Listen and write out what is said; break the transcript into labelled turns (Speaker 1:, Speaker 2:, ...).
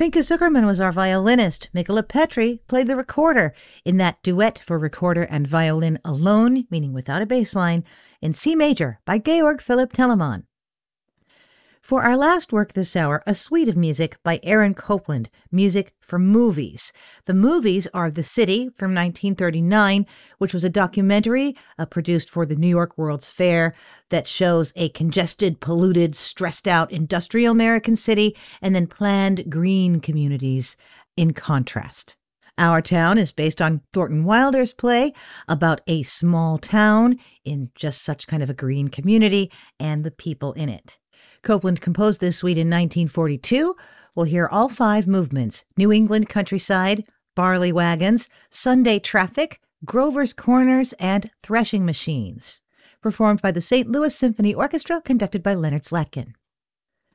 Speaker 1: Pinka Zuckerman was our violinist. Mikola Petri played the recorder in that duet for recorder and violin alone, meaning without a bass line, in C major by Georg Philipp Telemann. For our last work this hour, a suite of music by Aaron Copland, music for movies. The movies are The City from 1939, which was a documentary produced for the New York World's Fair that shows a congested, polluted, stressed out industrial American city and then planned green communities in contrast. Our Town is based on Thornton Wilder's play about a small town in just such kind of a green community and the people in it. Copland composed this suite in 1942. We'll hear all 5 movements: New England Countryside, Barley Wagons, Sunday Traffic, Grover's Corners, and Threshing Machines. Performed by the St. Louis Symphony Orchestra, conducted by Leonard Slatkin.